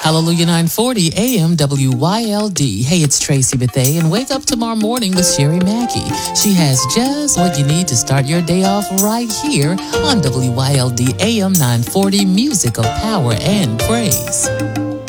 Hallelujah 940 AM WYLD. Hey, it's Tracy Bethea, and wake up tomorrow morning with Sherry Mackey. She has just what you need to start your day off right here on WYLD AM 940, Music of Power and Praise.